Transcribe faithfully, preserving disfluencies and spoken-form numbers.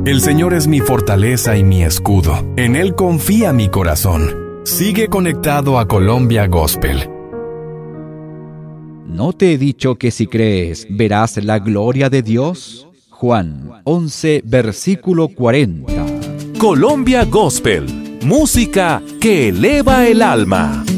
El Señor es mi fortaleza y mi escudo. En Él confía mi corazón. Sigue conectado a Colombia Gospel. ¿No te he dicho que si crees, verás la gloria de Dios? Juan once, versículo cuarenta. Colombia Gospel, música que eleva el alma.